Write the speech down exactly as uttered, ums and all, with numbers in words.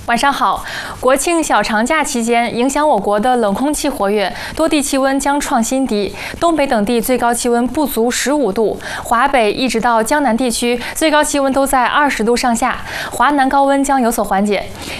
晚上好，国庆小长假期间，影响我国的冷空气活跃，多地气温将创新低。东北等地最高气温不足十五度，华北一直到江南地区最高气温都在二十度上下，华南高温将有所缓解。